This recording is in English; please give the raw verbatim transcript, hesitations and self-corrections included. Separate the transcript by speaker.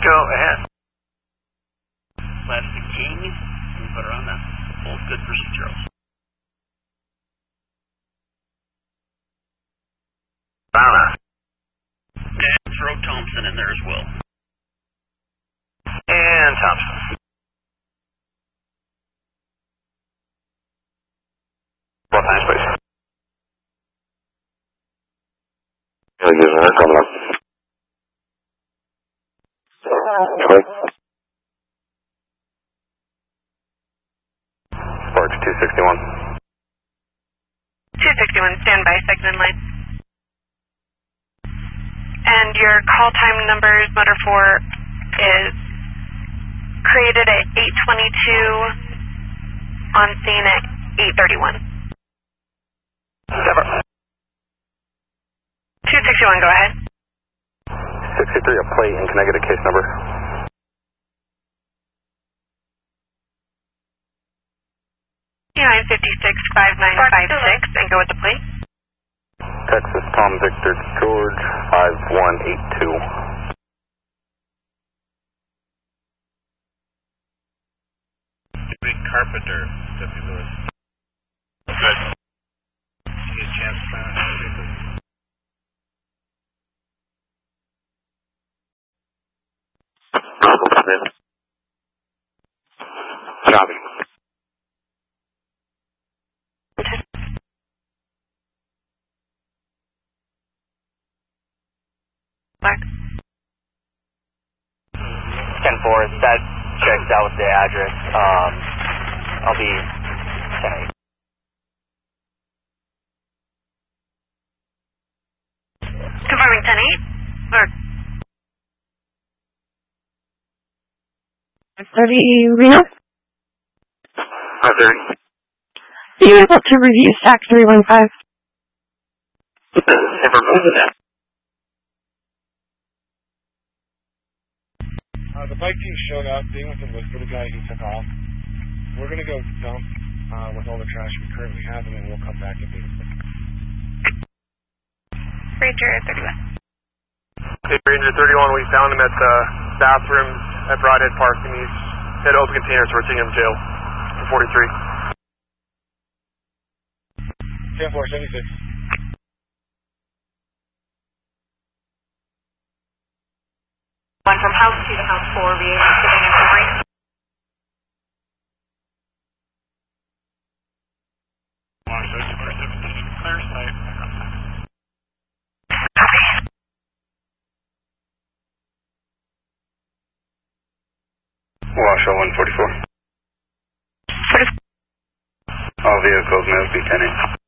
Speaker 1: Echo ahead.
Speaker 2: Plastic King, we put her on the both good for zeros.
Speaker 1: Donna.
Speaker 2: And throw Thompson in there as well.
Speaker 1: And Thompson. Four times, please. Really gives her coming up. Quick. Sparks two sixty-one.
Speaker 3: two sixty-one, stand by, second in line. And your call time numbers, motor four, is created at eight twenty-two, on scene at eight thirty-one.
Speaker 1: Never.
Speaker 3: two sixty-one, go ahead.
Speaker 1: sixty-three, a plate, and can I get a case number?
Speaker 3: nine fifty-six, five nine five six, and go with the plate.
Speaker 1: Texas Tom Victor George five one eight two.
Speaker 2: Big Carpenter, W. Lewis. Good. See a chance to
Speaker 1: Copy.
Speaker 4: ten four, that checks out with the address. Um, I'll be ten eight.
Speaker 3: Confirming ten eight, or
Speaker 5: thirty Reno?
Speaker 1: five thirty.
Speaker 5: Are you able to review stack three one five?
Speaker 6: Uh, the bike team showed up. They went to look for the guy who took off. We're going to go dump uh, with all the trash we currently have, and then we'll come back and do it.
Speaker 3: Ranger thirty-one.
Speaker 7: Okay, Ranger thirty-one, we found him at the bathrooms at Broadhead Park, and he's had open containers, so we're taking him to jail for forty-three.
Speaker 6: ten four, seventy-six.
Speaker 3: One from house two to house four, we are sitting in memory.
Speaker 2: Clear site.
Speaker 1: Washoe one forty-four. All vehicles, N S B ten eight.